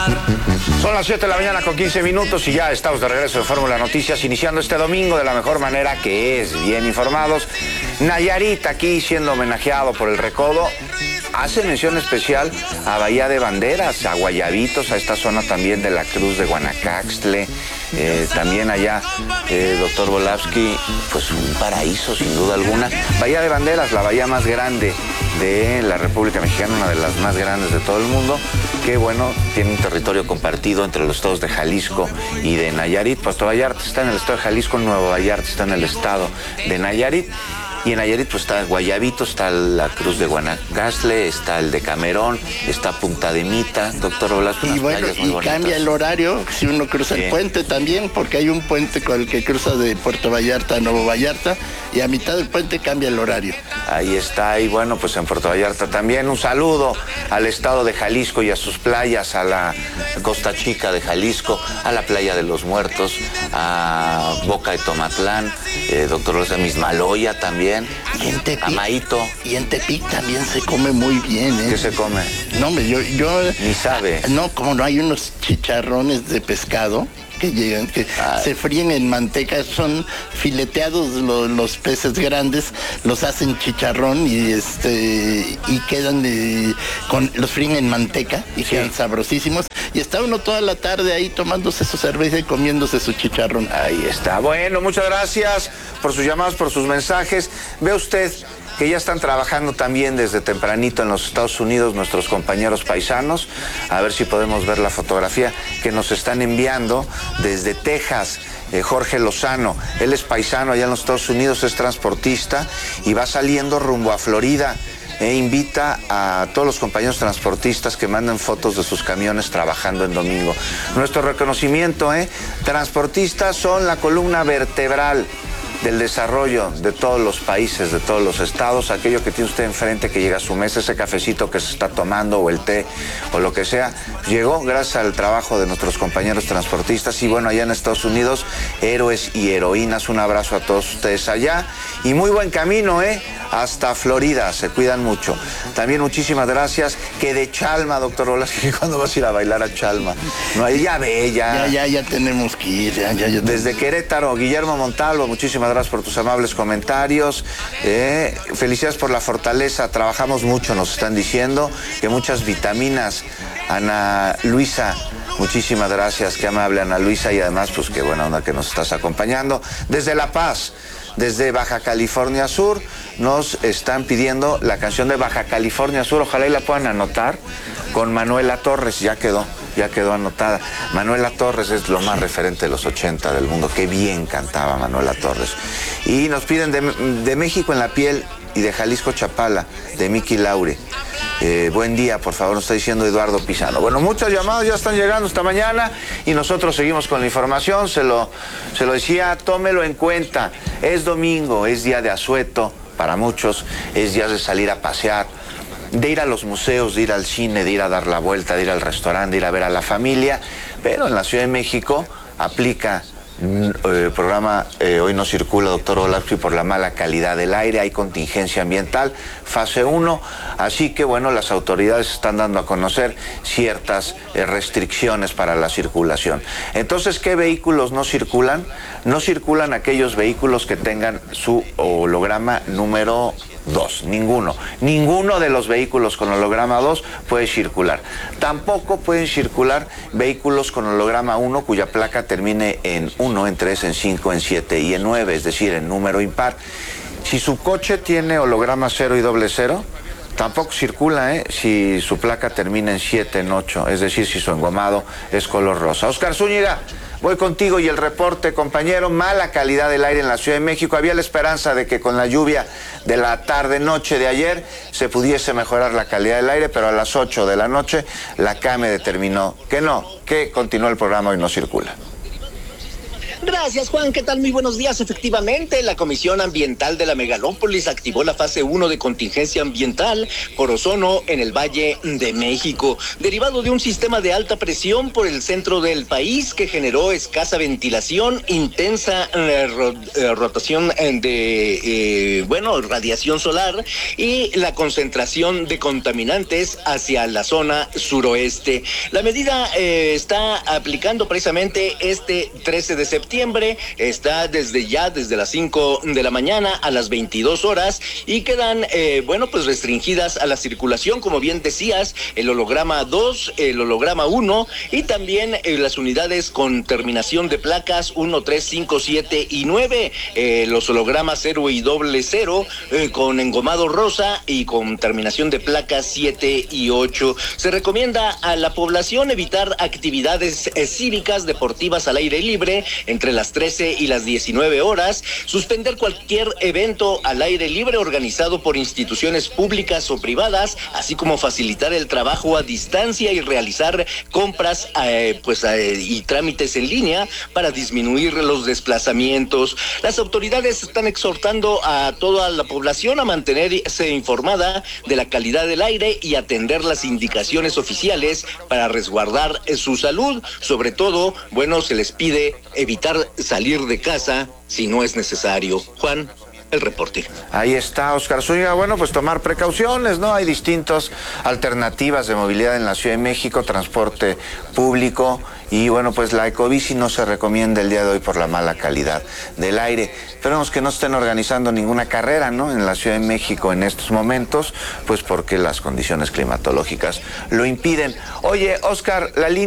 Son las 7 de la mañana con 15 minutos y ya estamos de regreso en Fórmula Noticias, iniciando este domingo de la mejor manera, que es bien informados. Nayarit, aquí siendo homenajeado por el Recodo, hace mención especial a Bahía de Banderas, a Guayabitos, a esta zona también de la Cruz de Guanacaxtle, también allá, doctor Volavsky, pues un paraíso sin duda alguna. Bahía de Banderas, la bahía más grande de la República Mexicana, una de las más grandes de todo el mundo, que bueno, tiene un territorio compartido entre los estados de Jalisco y de Nayarit. Puerto Vallarta está en el estado de Jalisco, Nuevo Vallarta está en el estado de Nayarit. Y en Nayarit pues está Guayabito, está la Cruz de Guanacaxtle, está el de Camerón, está Punta de Mita, doctor Velasco. Y bueno, y cambia el horario si uno cruza el puente también, porque hay un puente con el que cruza de Puerto Vallarta a Nuevo Vallarta, y a mitad del puente cambia el horario. Ahí está, y bueno, pues en Puerto Vallarta también un saludo al estado de Jalisco y a sus playas, a la Costa Chica de Jalisco, a la Playa de los Muertos, a Boca de Tomatlán, doctor Rosa Mismaloya también. Y en Tepic, Amaito. Y en Tepic también se come muy bien, ¿eh? ¿Qué se come? No, hombre, yo... Ni sabe. No, como no, hay unos chicharrones de pescado que llegan, que se fríen en manteca, son fileteados los peces grandes, los hacen chicharrón y quedan los fríen en manteca y quedan sabrosísimos. Y está uno toda la tarde ahí tomándose su cerveza y comiéndose su chicharrón. Ahí está. Bueno, muchas gracias por sus llamadas, por sus mensajes. Ve usted que ya están trabajando también desde tempranito en los Estados Unidos nuestros compañeros paisanos. A ver si podemos ver la fotografía que nos están enviando desde Texas. Jorge Lozano, él es paisano allá en los Estados Unidos, es transportista y va saliendo rumbo a Florida. Invita a todos los compañeros transportistas que manden fotos de sus camiones trabajando en domingo. Nuestro reconocimiento, transportistas son la columna vertebral del desarrollo de todos los países, de todos los estados. Aquello que tiene usted enfrente que llega a su mesa, ese cafecito que se está tomando o el té o lo que sea, llegó gracias al trabajo de nuestros compañeros transportistas. Y bueno, allá en Estados Unidos, héroes y heroínas, un abrazo a todos ustedes allá y muy buen camino, hasta Florida, se cuidan mucho. También muchísimas gracias. Que de Chalma, doctor Volavsky, ¿cuándo vas a ir a bailar a Chalma? No, ya ve, ya tenemos que ir. Desde Querétaro, Guillermo Montalvo, muchísimas gracias por tus amables comentarios. Felicidades por la fortaleza, trabajamos mucho, nos están diciendo, que muchas vitaminas. Ana Luisa, muchísimas gracias, qué amable Ana Luisa, y además pues qué buena onda que nos estás acompañando. Desde La Paz, desde Baja California Sur, nos están pidiendo la canción de Baja California Sur, ojalá y la puedan anotar, con Manuela Torres, ya quedó anotada. Manuela Torres es lo más referente de los 80 del mundo, qué bien cantaba Manuela Torres. Y nos piden de México en la piel y de Jalisco Chapala, de Miki Laure. Buen día, por favor, nos está diciendo Eduardo Pisano. Bueno, muchas llamadas ya están llegando esta mañana y nosotros seguimos con la información. Se lo decía, tómelo en cuenta. Es domingo, es día de asueto para muchos, es día de salir a pasear, de ir a los museos, de ir al cine, de ir a dar la vuelta, de ir al restaurante, de ir a ver a la familia. Pero en la Ciudad de México aplica programa Hoy no circula, doctor Volavsky, por la mala calidad del aire. Hay contingencia ambiental, fase 1, así que bueno, las autoridades están dando a conocer ciertas restricciones para la circulación. Entonces, ¿qué vehículos no circulan? No circulan aquellos vehículos que tengan su holograma número 2, ninguno de los vehículos con holograma 2 puede circular. Tampoco pueden circular vehículos con holograma 1 cuya placa termine en 1, en 3, en 5, en 7 y en 9, es decir, en número impar. Si su coche tiene holograma 0 y 00, tampoco circula, si su placa termina en 7, en 8, es decir, si su engomado es color rosa. Oscar Zúñiga, voy contigo y el reporte, compañero. Mala calidad del aire en la Ciudad de México. Había la esperanza de que con la lluvia de la tarde-noche de ayer se pudiese mejorar la calidad del aire, pero a las 8 de la noche la CAME determinó que no, que continuó el programa Hoy no circula. Gracias, Juan. ¿Qué tal? Muy buenos días. Efectivamente, la Comisión Ambiental de la Megalópolis activó la fase 1 de contingencia ambiental por ozono en el Valle de México, derivado de un sistema de alta presión por el centro del país que generó escasa ventilación, intensa rotación de, radiación solar y la concentración de contaminantes hacia la zona suroeste. La medida está aplicando precisamente este 13 de septiembre, está desde las 5 de la mañana a las 22 horas y quedan, restringidas a la circulación, como bien decías, el holograma 2, el holograma 1 y también las unidades con terminación de placas 1, 3, 5, 7 y 9, los hologramas 0 y 00 con engomado rosa y con terminación de placas 7 y 8. Se recomienda a la población evitar actividades cívicas, deportivas al aire libre entre las 13 y las 19 horas, suspender cualquier evento al aire libre organizado por instituciones públicas o privadas, así como facilitar el trabajo a distancia y realizar compras y trámites en línea para disminuir los desplazamientos. Las autoridades están exhortando a toda la población a mantenerse informada de la calidad del aire y atender las indicaciones oficiales para resguardar su salud. Sobre todo, se les pide evitar salir de casa si no es necesario. Juan, el reporte. Ahí está, Oscar Zúñiga. Pues tomar precauciones, ¿no? Hay distintas alternativas de movilidad en la Ciudad de México, transporte público y la ecobici no se recomienda el día de hoy por la mala calidad del aire. Esperemos que no estén organizando ninguna carrera, ¿no? En la Ciudad de México en estos momentos, porque las condiciones climatológicas lo impiden. Oye, Oscar, la línea